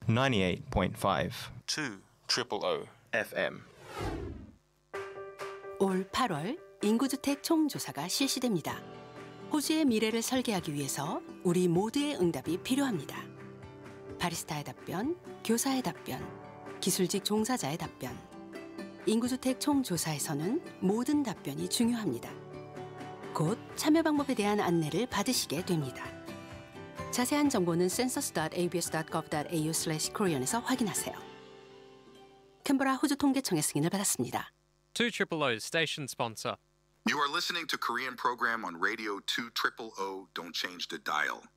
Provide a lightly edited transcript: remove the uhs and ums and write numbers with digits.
98.5 2 FM. 올 8월 인구주택 총조사가 실시됩니다. 호주의 미래를 설계하기 위해서 우리 모두의 응답이 필요합니다. 바리스타의 답변, 교사의 답변, 기술직 종사자의 답변. 인구주택 총조사에서는 모든 답변이 중요합니다. 곧 참여 방법에 대한 안내를 받으시게 됩니다. 자세한 정보는 census.abs.gov.au/korean에서 확인하세요. 캔버라 호주 통계청의 승인을 받았습니다. 200 station sponsor. You are listening to Korean program on Radio 200. Don't change the dial.